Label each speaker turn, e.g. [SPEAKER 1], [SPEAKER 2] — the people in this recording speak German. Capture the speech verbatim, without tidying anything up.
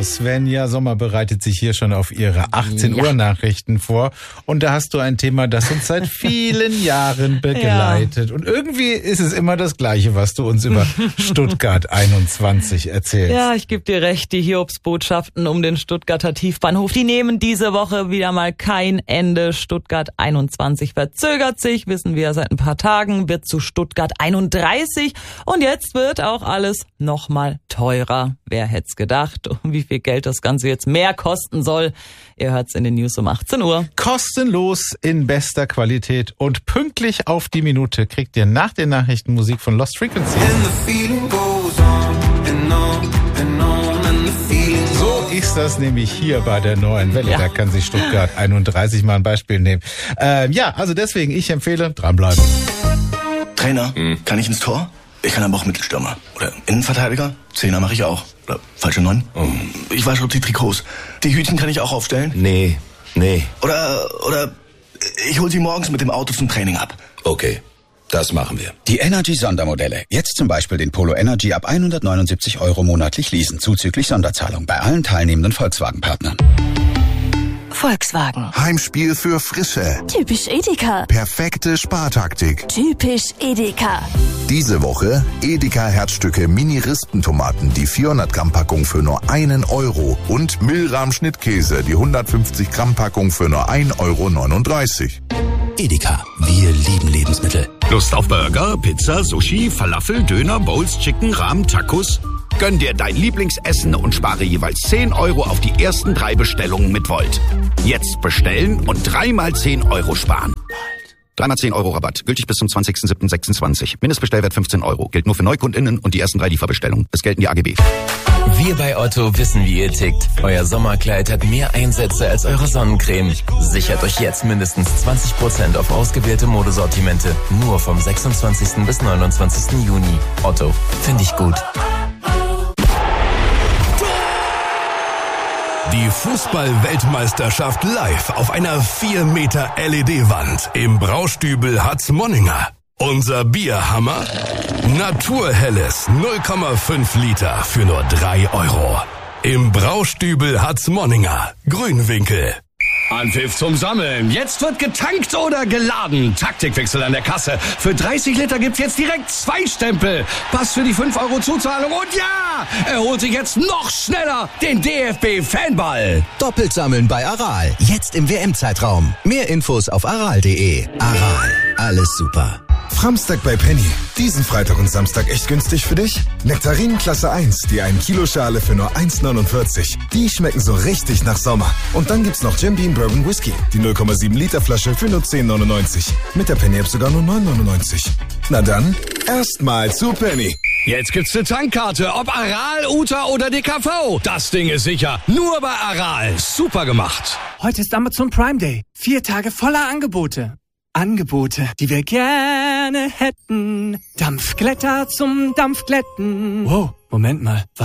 [SPEAKER 1] Also Svenja Sommer bereitet sich hier schon auf ihre achtzehn Uhr Nachrichten vor. Und da hast du ein Thema, das uns seit vielen Jahren begleitet. Ja. Und irgendwie ist es immer das Gleiche, was du uns über Stuttgart einundzwanzig erzählst.
[SPEAKER 2] Ja, ich gebe dir recht, die Hiobsbotschaften um den Stuttgarter Tiefbahnhof, die nehmen diese Woche wieder mal kein Ende. Stuttgart einundzwanzig verzögert sich, wissen wir seit ein paar Tagen, wird zu Stuttgart einunddreißig. Und jetzt wird auch alles nochmal teurer. Wer hätte es gedacht, wie viel Geld das Ganze jetzt mehr kosten soll? Ihr hört's in den News um achtzehn Uhr.
[SPEAKER 1] Kostenlos in bester Qualität und pünktlich auf die Minute kriegt ihr nach den Nachrichten Musik von Lost Frequency. So ist das nämlich hier bei der Neuen Welle. Ja. Da kann sich Stuttgart einunddreißig mal ein Beispiel nehmen. Ähm, ja, also deswegen, ich empfehle, dranbleiben.
[SPEAKER 3] Trainer, hm. kann ich ins Tor? Ich kann aber auch Mittelstürmer. Oder Innenverteidiger? Zehner mache ich auch. Oder falsche Neun? Oh. Ich wasche die Trikots. Die Hütchen kann ich auch aufstellen?
[SPEAKER 4] Nee, nee.
[SPEAKER 3] Oder, oder ich hol sie morgens mit dem Auto zum Training ab.
[SPEAKER 4] Okay, das machen wir.
[SPEAKER 5] Die Energy-Sondermodelle. Jetzt zum Beispiel den Polo Energy ab hundertneunundsiebzig Euro monatlich leasen, zuzüglich Sonderzahlung bei allen teilnehmenden Volkswagen-Partnern.
[SPEAKER 6] Volkswagen.
[SPEAKER 7] Heimspiel für Frische.
[SPEAKER 6] Typisch Edeka.
[SPEAKER 7] Perfekte Spartaktik.
[SPEAKER 6] Typisch Edeka.
[SPEAKER 7] Diese Woche Edeka Herzstücke Mini-Rispentomaten, die vierhundert Gramm Packung für nur einen Euro. Und Milram Schnittkäse, die hundertfünfzig Gramm Packung für nur ein Euro neununddreißig.
[SPEAKER 5] Edeka. Wir lieben Lebensmittel.
[SPEAKER 8] Lust auf Burger, Pizza, Sushi, Falafel, Döner, Bowls, Chicken, Rahmen, Tacos? Gönn dir dein Lieblingsessen und spare jeweils zehn Euro auf die ersten drei Bestellungen mit Volt. Jetzt bestellen und dreimal zehn Euro sparen. Dreimal zehn Euro Rabatt. Gültig bis zum zwanzigsten siebten sechsundzwanzig. Mindestbestellwert fünfzehn Euro. Gilt nur für NeukundInnen und die ersten drei Lieferbestellungen. Es gelten die A G B.
[SPEAKER 9] Wir bei Otto wissen, wie ihr tickt. Euer Sommerkleid hat mehr Einsätze als eure Sonnencreme. Sichert euch jetzt mindestens zwanzig Prozent auf ausgewählte Modesortimente. Nur vom sechsundzwanzigsten bis neunundzwanzigsten Juni. Otto. Finde ich gut.
[SPEAKER 10] Die Fußball-Weltmeisterschaft live auf einer vier Meter L E D-Wand im Braustübel Hatzmonninger. Unser Bierhammer? Naturhelles null Komma fünf Liter für nur drei Euro. Im Braustübel Hatzmonninger. Grünwinkel.
[SPEAKER 8] Anpfiff zum Sammeln. Jetzt wird getankt oder geladen. Taktikwechsel an der Kasse. Für dreißig Liter gibt's jetzt direkt zwei Stempel. Pass für die fünf Euro Zuzahlung. Und ja, er holt sich jetzt noch schneller den D F B-Fanball.
[SPEAKER 11] Doppelt sammeln bei Aral. Jetzt im W M-Zeitraum. Mehr Infos auf aral punkt de. Aral. Alles super.
[SPEAKER 12] Framstag bei Penny. Diesen Freitag und Samstag echt günstig für dich? Nektarinen Klasse eins, die ein Kilo Schale für nur eins neunundvierzig. Die schmecken so richtig nach Sommer. Und dann gibt's noch Jim Beam Bourbon Whisky, die null Komma sieben Liter Flasche für nur zehn neunundneunzig. Mit der Penny-App sogar nur neun neunundneunzig. Na dann, erstmal zu Penny.
[SPEAKER 8] Jetzt gibt's eine Tankkarte, ob Aral, Uta oder D K V. Das Ding ist sicher. Nur bei Aral. Super gemacht.
[SPEAKER 13] Heute ist Amazon Prime Day. Vier Tage voller Angebote. Angebote, die wir gerne hätten. Dampfglätter zum Dampfglätten. Wow, Moment mal.